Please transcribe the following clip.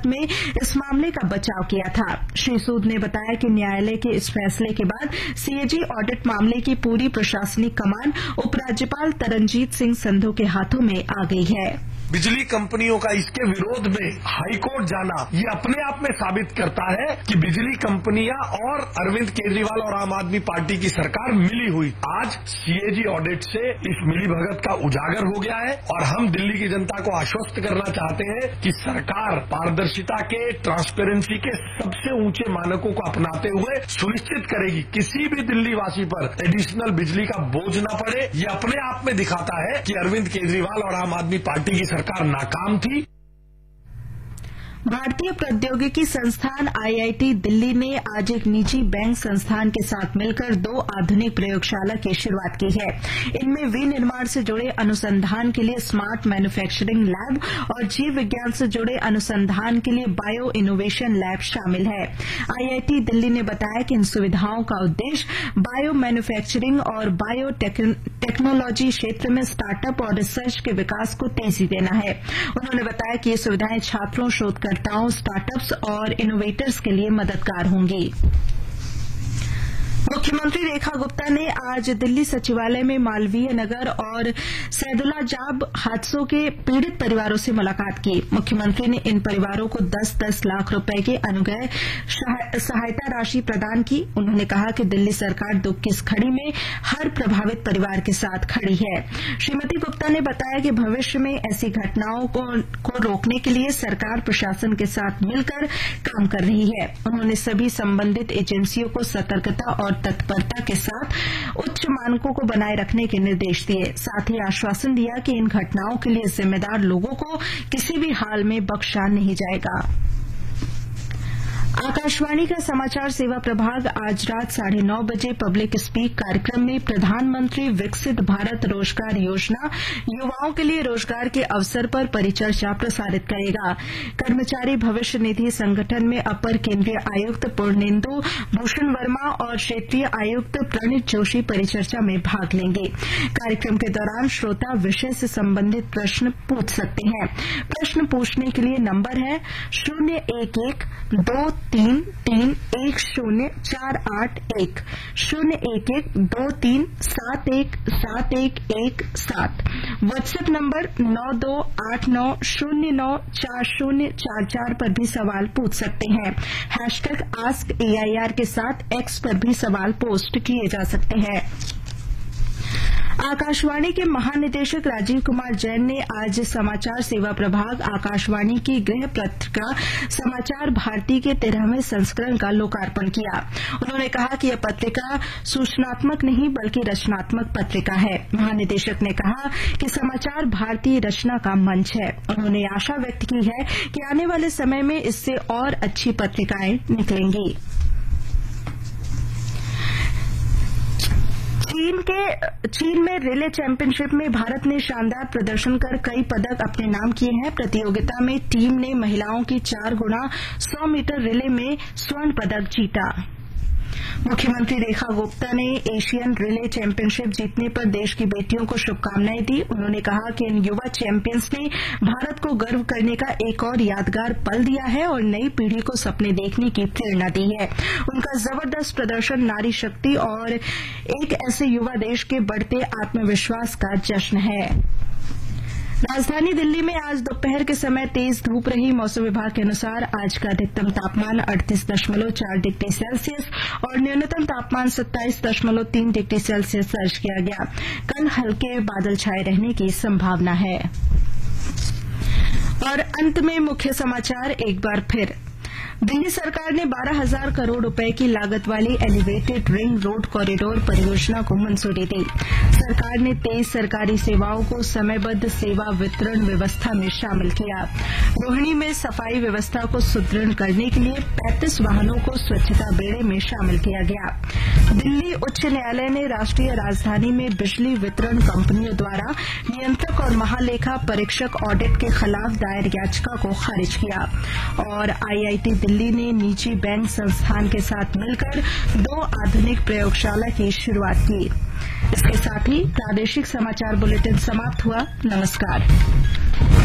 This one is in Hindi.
में इस मामले का बचाव किया था। श्री सूद ने बताया कि न्यायालय के इस फैसले के बाद सीएजी ऑडिट मामले की पूरी प्रशासनिक कमान उपराज्यपाल तरनजीत सिंह संधू के हाथों में आ गई है। बिजली कंपनियों का इसके विरोध में हाईकोर्ट जाना ये अपने आप में साबित करता है कि बिजली कंपनियां और अरविंद केजरीवाल और आम आदमी पार्टी की सरकार मिली हुई। आज सीएजी ऑडिट से इस मिलीभगत का उजागर हो गया है और हम दिल्ली की जनता को आश्वस्त करना चाहते हैं कि सरकार पारदर्शिता के, ट्रांसपेरेंसी के सबसे ऊंचे मानकों को अपनाते हुए सुनिश्चित करेगी किसी भी दिल्ली वासी पर एडिशनल बिजली का बोझ न पड़े। ये अपने आप में दिखाता है कि अरविंद केजरीवाल और आम आदमी पार्टी की सरकार नाकाम थी। भारतीय प्रौद्योगिकी संस्थान आईआईटी दिल्ली ने आज एक निजी बैंक संस्थान के साथ मिलकर 2 आधुनिक प्रयोगशाला की शुरुआत की है। इनमें विनिर्माण से जुड़े अनुसंधान के लिए स्मार्ट मैन्युफैक्चरिंग लैब और जीव विज्ञान से जुड़े अनुसंधान के लिए बायो इनोवेशन लैब शामिल है। आईआईटी दिल्ली ने बताया कि इन सुविधाओं का उद्देश्य बायो मैन्युफैक्चरिंग और बायो टेक्नोलॉजी क्षेत्र में स्टार्टअप और रिसर्च के विकास को तेजी देना है। उन्होंने बताया कि ये सुविधाएं छात्रों, शोधकर्ताओं, स्टार्टअप्स और इनोवेटर्स के लिए मददगार होंगी। मुख्यमंत्री रेखा गुप्ता ने आज दिल्ली सचिवालय में मालवीय नगर और सैदुला जाब हादसों के पीड़ित परिवारों से मुलाकात की। मुख्यमंत्री ने इन परिवारों को 10-10 लाख रुपए के अनुग्रह सहायता राशि प्रदान की। उन्होंने कहा कि दिल्ली सरकार दुख की इस घड़ी में हर प्रभावित परिवार के साथ खड़ी है। श्रीमती गुप्ता ने बताया कि भविष्य में ऐसी घटनाओं को रोकने के लिए सरकार प्रशासन के साथ मिलकर काम कर रही है। उन्होंने सभी संबंधित एजेंसियों को सतर्कता और तत्परता के साथ उच्च मानकों को बनाए रखने के निर्देश दिए। साथ ही आश्वासन दिया कि इन घटनाओं के लिए जिम्मेदार लोगों को किसी भी हाल में बख्शा नहीं जाएगा। आकाशवाणी का समाचार सेवा प्रभाग आज रात 9:30 बजे पब्लिक स्पीक कार्यक्रम में प्रधानमंत्री विकसित भारत रोजगार योजना युवाओं के लिए रोजगार के अवसर पर परिचर्चा प्रसारित करेगा। कर्मचारी भविष्य निधि संगठन में अपर केंद्रीय आयुक्त पूर्णेंदु भूषण वर्मा और क्षेत्रीय आयुक्त प्रणीत जोशी परिचर्चा में भाग लेंगे। कार्यक्रम के दौरान श्रोता विषय से संबंधित प्रश्न पूछ सकते हैं। प्रश्न पूछने के लिए नंबर है 011-233-10-481 011-2371717। व्हाट्सएप नंबर 9289094044 पर भी सवाल पूछ सकते हैं। #AskAIR के साथ एक्स पर भी सवाल पोस्ट किए जा सकते हैं। आकाशवाणी के महानिदेशक राजीव कुमार जैन ने आज समाचार सेवा प्रभाग आकाशवाणी की गृह पत्रिका समाचार भारती के 13वें संस्करण का लोकार्पण किया। उन्होंने कहा कि यह पत्रिका सूचनात्मक नहीं बल्कि रचनात्मक पत्रिका है। महानिदेशक ने कहा कि समाचार भारती रचना का मंच है। उन्होंने आशा व्यक्त की है कि आने वाले समय में इससे और अच्छी पत्रिकाएं निकलेंगी। चीन में रिले चैंपियनशिप में भारत ने शानदार प्रदर्शन कर कई पदक अपने नाम किए हैं। प्रतियोगिता में टीम ने महिलाओं की 4 गुना 100 मीटर रिले में स्वर्ण पदक जीता। मुख्यमंत्री रेखा गुप्ता ने एशियन रिले चैंपियनशिप जीतने पर देश की बेटियों को शुभकामनाएं दी। उन्होंने कहा कि इन युवा चैंपियंस ने भारत को गर्व करने का एक और यादगार पल दिया है और नई पीढ़ी को सपने देखने की प्रेरणा दी है। उनका जबरदस्त प्रदर्शन नारी शक्ति और एक ऐसे युवा देश के बढ़ते आत्मविश्वास का जश्न है। राजधानी दिल्ली में आज दोपहर के समय तेज धूप रही। मौसम विभाग के अनुसार आज का अधिकतम तापमान 38.4 डिग्री सेल्सियस और न्यूनतम तापमान 27.3 डिग्री सेल्सियस दर्ज किया गया। कल हल्के बादल छाए रहने की संभावना है। और अंत में मुख्य समाचार एक बार फिर। दिल्ली सरकार ने 12,000 करोड़ रुपए की लागत वाली एलिवेटेड रिंग रोड कॉरिडोर परियोजना को मंजूरी दी। सरकार ने 23 सरकारी सेवाओं को समयबद्ध सेवा वितरण व्यवस्था में शामिल किया। रोहिणी में सफाई व्यवस्था को सुदृढ़ करने के लिए 35 वाहनों को स्वच्छता बेड़े में शामिल किया गया। दिल्ली उच्च न्यायालय ने राष्ट्रीय राजधानी में बिजली वितरण कंपनियों द्वारा नियंत्रक और महालेखा परीक्षक ऑडिट के खिलाफ दायर याचिका को खारिज किया। और आईआईटी दिल्ली ने निजी बैंक संस्थान के साथ मिलकर 2 आधुनिक प्रयोगशाला की शुरुआत की। इसके साथ ही प्रादेशिक समाचार बुलेटिन समाप्त हुआ। नमस्कार।